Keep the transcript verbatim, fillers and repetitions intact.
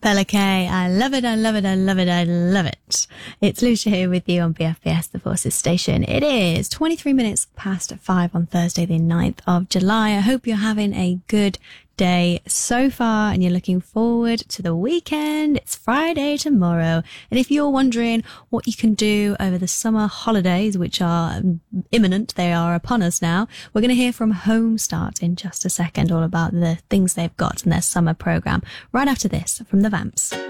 Bella Kay, I love it, I love it, I love it, I love it. It's Lucia here with you on B F B S, the Forces Station. It is twenty-three minutes past five on Thursday, the ninth of July. I hope you're having a good day so far and you're looking forward to the weekend. It's Friday tomorrow. And if you're wondering what you can do over the summer holidays, which are imminent, they are upon us now, we're going to hear from Homestart in just a second, all about the things they've got in their summer program, right after this from the Vamps.